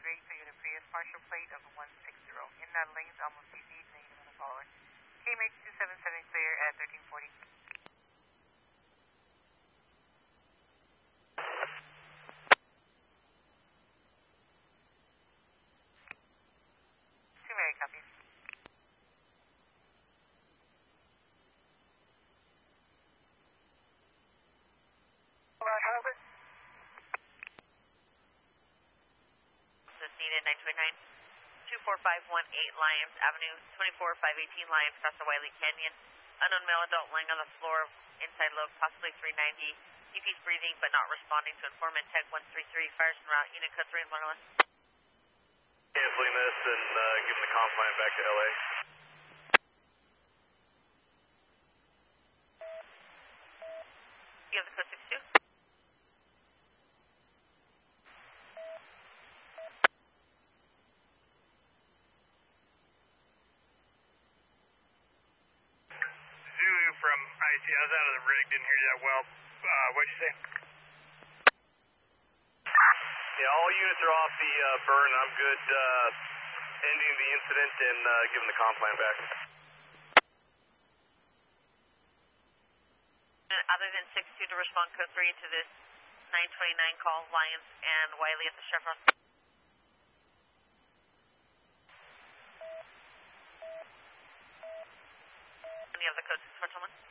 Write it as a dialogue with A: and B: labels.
A: grade for unit Prius, partial plate of 160. Inbound lanes almost easy, negative on the follower. KMH 277 clear at 1340. Mary copies.
B: Needed 929 24518 Lyons Avenue, 24518 Lyons, across the Wiley Canyon. Unknown male adult lying on the floor, inside lobe, possibly 390. EP's breathing but not responding to informant. Tech 133, fires en route, unit code 3111.
C: Canceling this and giving the comp line back to LA.
B: You have the code 62?
C: Zulu from IC. I was out of the rig, didn't hear you that well. What'd you say? Yeah, all units are off the burn. I'm good ending the incident and giving the comp plan back.
B: Other than 62 to respond code 3 to this 929 call, Lyons and Wiley at the Chevron. Any of the code 641?